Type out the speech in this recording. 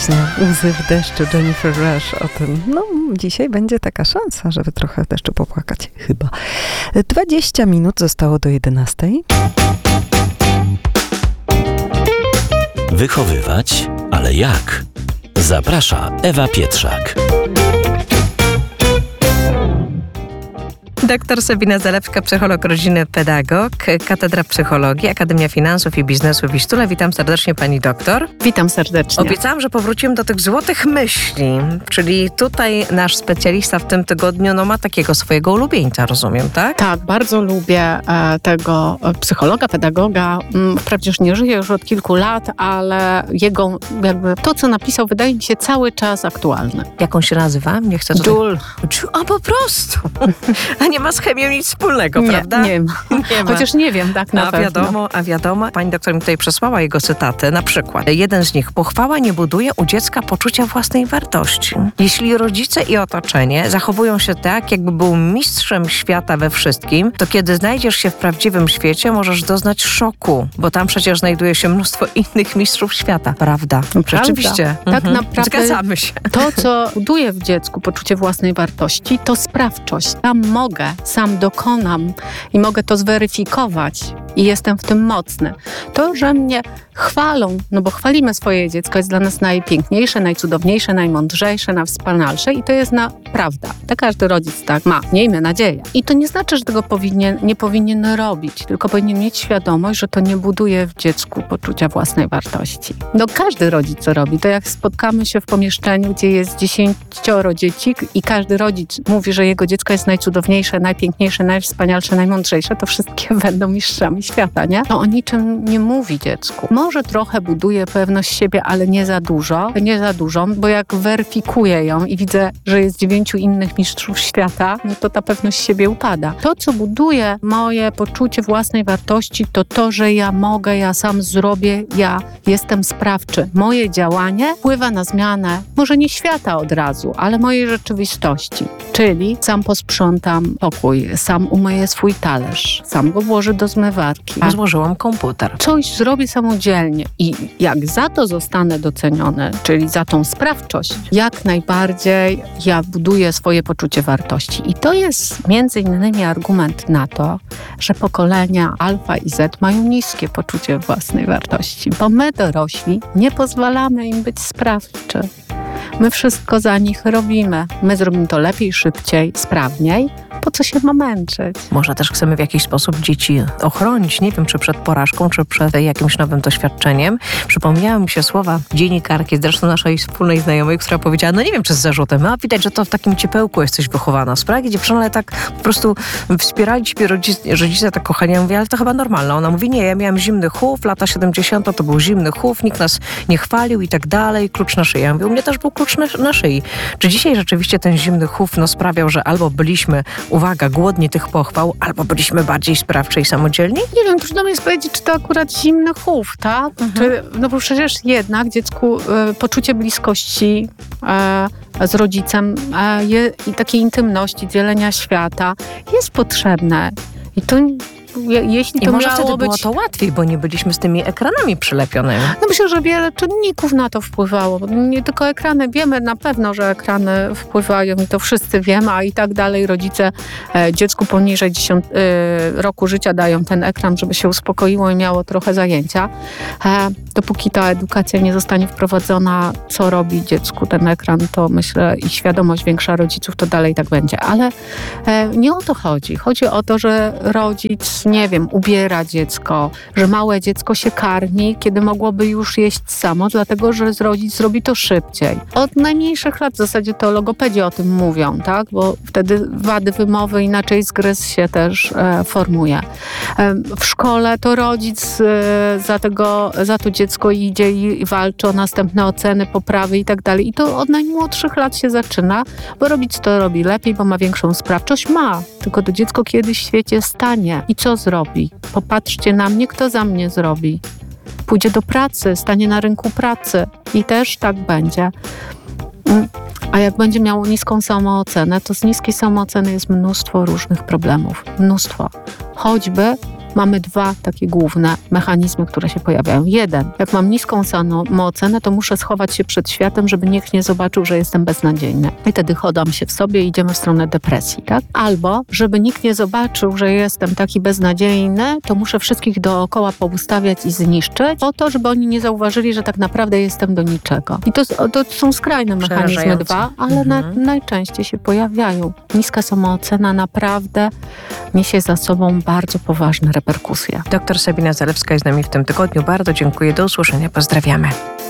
Właśnie, Łzy w deszczu, Jennifer Rush o tym. No, dzisiaj będzie taka szansa, żeby trochę w deszczu popłakać, chyba. 20 minut zostało do 11. Wychowywać, ale jak? Zaprasza Ewa Pietrzak. Doktor Sabina Zalewska, psycholog rodziny, pedagog, Katedra Psychologii, Akademia Finansów i Biznesu w Wistule. Witam serdecznie pani doktor. Witam serdecznie. Obiecałam, że powrócimy do tych złotych myśli, czyli tutaj nasz specjalista w tym tygodniu ma takiego swojego ulubieńca, rozumiem, tak? Tak, bardzo lubię tego psychologa, pedagoga. Wprawdzie już nie żyje już od kilku lat, ale jego to, co napisał, wydaje mi się cały czas aktualne. Jak on się nazywa? Nie chcę tutaj... Joule. A po prostu. A nie ma z chemią nic wspólnego, prawda? Nie ma. Chociaż nie wiem, tak na pewno. A wiadomo. Pani doktor mi tutaj przesłała jego cytaty. Na przykład, jeden z nich. Pochwała nie buduje u dziecka poczucia własnej wartości. Jeśli rodzice i otoczenie zachowują się tak, jakby był mistrzem świata we wszystkim, to kiedy znajdziesz się w prawdziwym świecie, możesz doznać szoku, bo tam przecież znajduje się mnóstwo innych mistrzów świata. Prawda? Rzeczywiście. Tak naprawdę. Zgadzamy się. To, co buduje w dziecku poczucie własnej wartości, to sprawczość. Tam mogę, sam dokonam i mogę to zweryfikować i jestem w tym mocny. To, że mnie chwalą, bo chwalimy swoje dziecko, jest dla nas najpiękniejsze, najcudowniejsze, najmądrzejsze, najwspanialsze i to jest prawda. To każdy rodzic tak ma, miejmy nadzieję. I to nie znaczy, że tego nie powinien robić, tylko powinien mieć świadomość, że to nie buduje w dziecku poczucia własnej wartości. Każdy rodzic to robi. To jak spotkamy się w pomieszczeniu, gdzie jest 10 dzieci i każdy rodzic mówi, że jego dziecko jest najcudowniejsze, najpiękniejsze, najwspanialsze, najmądrzejsze, to wszystkie będą mistrzami świata, nie? To o niczym nie mówi dziecku. Może trochę buduje pewność siebie, ale nie za dużo, bo jak weryfikuję ją i widzę, że jest 9 innych mistrzów świata, to ta pewność siebie upada. To, co buduje moje poczucie własnej wartości, to to, że ja mogę, ja sam zrobię, ja jestem sprawczy. Moje działanie wpływa na zmianę, może nie świata od razu, ale mojej rzeczywistości. Czyli sam posprzątam pokój, sam umyję swój talerz, sam go włożę do zmywarki. Złożyłam komputer. Coś zrobię samodzielnie i jak za to zostanę doceniony, czyli za tą sprawczość, jak najbardziej ja buduję swoje poczucie wartości. I to jest między innymi argument na to, że pokolenia Alfa i Z mają niskie poczucie własnej wartości, bo my dorośli nie pozwalamy im być sprawczy. My wszystko za nich robimy. My zrobimy to lepiej, szybciej, sprawniej. Po co się ma męczyć? Może też chcemy w jakiś sposób dzieci ochronić, nie wiem, czy przed porażką, czy przed jakimś nowym doświadczeniem. Przypomniały mi się słowa dziennikarki, zresztą naszej wspólnej znajomej, która powiedziała, nie wiem, czy z zarzutem, a widać, że to w takim ciepełku jesteś wychowana. Sprawie dziewczyny, ale tak po prostu wspierali ciebie rodzice tak kochani. Ja mówię, ale to chyba normalne. Ona mówi, nie, ja miałam zimny chów, lata 70 to był zimny chów, nikt nas nie chwalił i tak dalej, klucz na szyi. Ja mówię, u mnie też był klucz na szyi. Czy dzisiaj rzeczywiście ten zimny chów sprawiał, że albo byliśmy, uwaga, głodni tych pochwał, albo byliśmy bardziej sprawczy i samodzielni? Nie wiem, trudno mi jest powiedzieć, czy to akurat zimny chów, tak? Czy, bo przecież jednak dziecku poczucie bliskości z rodzicem i takiej intymności, dzielenia świata jest potrzebne. I to jeśli to może wtedy było to łatwiej, bo nie byliśmy z tymi ekranami przylepionymi. Myślę, że wiele czynników na to wpływało. Nie tylko ekrany. Wiemy na pewno, że ekrany wpływają i to wszyscy wiemy, a i tak dalej rodzice dziecku poniżej 10 roku życia dają ten ekran, żeby się uspokoiło i miało trochę zajęcia. Dopóki ta edukacja nie zostanie wprowadzona, co robi dziecku ten ekran, to myślę i świadomość większa rodziców, to dalej tak będzie. Ale nie o to chodzi. Chodzi o to, że rodzic ubiera dziecko, że małe dziecko się karmi, kiedy mogłoby już jeść samo, dlatego że rodzic zrobi to szybciej. Od najmniejszych lat w zasadzie to logopedzi o tym mówią, tak? Bo wtedy wady wymowy inaczej zgryz się też formuje. W szkole to rodzic za to dziecko idzie i walczy o następne oceny, poprawy i tak dalej. I to od najmłodszych lat się zaczyna, bo rodzic to robi lepiej, bo ma większą sprawczość. Tylko to dziecko kiedyś w świecie stanie. I co zrobi? Popatrzcie na mnie, kto za mnie zrobi. Pójdzie do pracy, stanie na rynku pracy i też tak będzie. A jak będzie miało niską samoocenę, to z niskiej samooceny jest mnóstwo różnych problemów. Mnóstwo. Choćby mamy dwa takie główne mechanizmy, które się pojawiają. Jeden, jak mam niską samoocenę, to muszę schować się przed światem, żeby nikt nie zobaczył, że jestem beznadziejny. I wtedy chodam się w sobie i idziemy w stronę depresji, tak? Albo, żeby nikt nie zobaczył, że jestem taki beznadziejny, to muszę wszystkich dookoła poustawiać i zniszczyć, po to, żeby oni nie zauważyli, że tak naprawdę jestem do niczego. I to są skrajne mechanizmy dwa, ale najczęściej się pojawiają. Niska samoocena naprawdę niesie za sobą bardzo poważne reperkusje. Doktor Sabina Zalewska jest z nami w tym tygodniu. Bardzo dziękuję. Do usłyszenia. Pozdrawiamy.